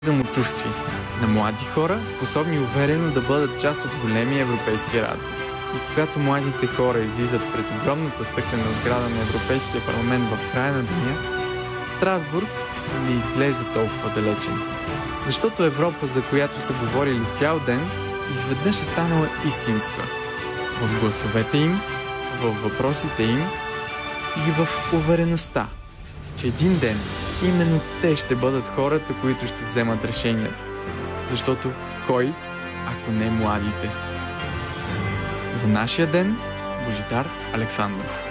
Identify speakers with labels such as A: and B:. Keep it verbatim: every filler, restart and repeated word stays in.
A: самочувствие на млади хора, способни уверено да бъдат част от големия европейски разговор. И когато младите хора излизат пред огромната стъклена сграда на Европейския парламент в края на деня, Страсбург не изглежда толкова далечен. Защото Европа, за която са говорили цял ден, изведнъж е станала истинска. В гласовете им, в въпросите им и в увереността, че един ден именно те ще бъдат хората, които ще вземат решенията. Защото кой, ако не младите? За нашия ден, Божидар Александров.